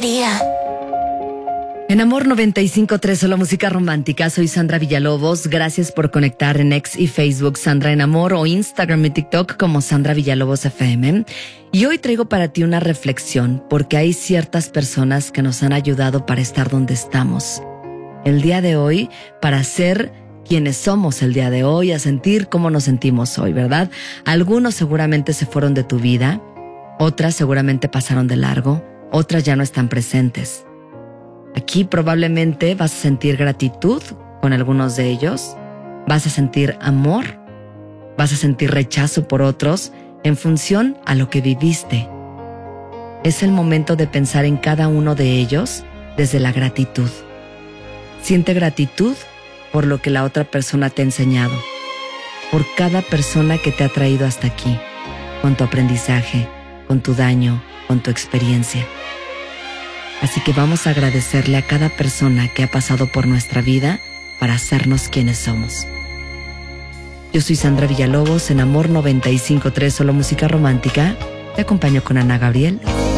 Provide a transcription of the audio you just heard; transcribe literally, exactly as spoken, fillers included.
quería. En Amor noventa y cinco punto tres, solo música romántica. Soy Sandra Villalobos. Gracias por conectar en X y Facebook Sandra en Amor o Instagram y TikTok como Sandra Villalobos F M. Y hoy traigo para ti una reflexión porque hay ciertas personas que nos han ayudado para estar donde estamos el día de hoy, para ser quienes somos el día de hoy, a sentir cómo nos sentimos hoy, ¿verdad? Algunos seguramente se fueron de tu vida, otras seguramente pasaron de largo, otras ya no están presentes. Aquí probablemente vas a sentir gratitud con algunos de ellos, vas a sentir amor, vas a sentir rechazo por otros en función a lo que viviste. Es el momento de pensar en cada uno de ellos desde la gratitud. Siente gratitud por lo que la otra persona te ha enseñado, por cada persona que te ha traído hasta aquí, con tu aprendizaje, con tu daño, con tu experiencia. Así que vamos a agradecerle a cada persona que ha pasado por nuestra vida para hacernos quienes somos. Yo soy Sandra Villalobos en Amor noventa y cinco punto tres, solo música romántica. Te acompaño con Ana Gabriel.